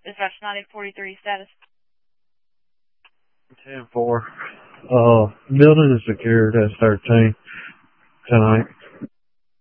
Dispatch 9043 status. 10-4. Building is secured as 13 tonight.